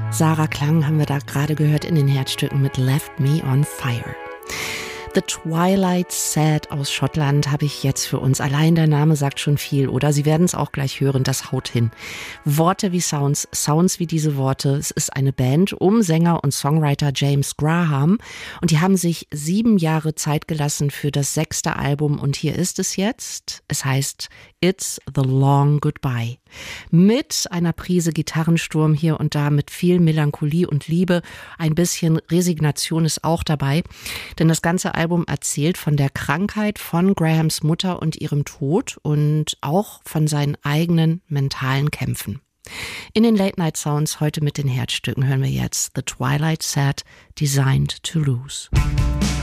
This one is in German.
Sarah Klang haben wir da gerade gehört in den Herzstücken mit Left Me on Fire. The Twilight Sad aus Schottland habe ich jetzt für uns. Allein der Name sagt schon viel, oder? Sie werden es auch gleich hören, das haut hin. Worte wie Sounds, Sounds wie diese Worte. Es ist eine Band um Sänger und Songwriter James Graham. Und die haben sich 7 Jahre Zeit gelassen für das 6. Album. Und hier ist es jetzt. Es heißt It's the Long Goodbye. Mit einer Prise Gitarrensturm hier und da, mit viel Melancholie und Liebe. Ein bisschen Resignation ist auch dabei. Denn das ganze Album erzählt von der Krankheit von Grahams Mutter und ihrem Tod und auch von seinen eigenen mentalen Kämpfen. In den Late Night Sounds heute mit den Herzstücken hören wir jetzt The Twilight Sad, Designed to Lose.